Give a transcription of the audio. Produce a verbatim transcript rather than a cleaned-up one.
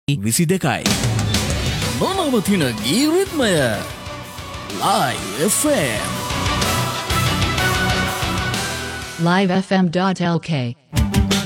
විසි දෙකයි. නොනවතින ගීරිත්මය Live F M live f m dot l k